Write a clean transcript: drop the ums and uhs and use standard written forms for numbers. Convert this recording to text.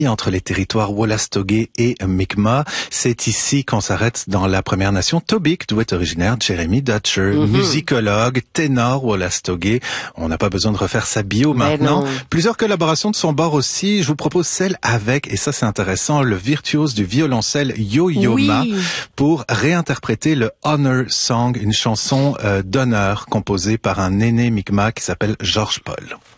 entre les territoires Wolastoqey et Mi'kmaq. C'est ici qu'on s'arrête dans la Première Nation Tobique, d'où est originaire Jeremy Dutcher, musicologue, ténor Wolastoqey. On n'a pas besoin de refaire sa bio maintenant. Plusieurs collaborations de son bord aussi. Je vous propose celle avec, et ça c'est intéressant, le virtuose du violoncelle Yo-Yo Ma pour réinterpréter le Honor Song, une chanson d'honneur composée par un aîné Mi'kmaq qui s'appelle George Paul.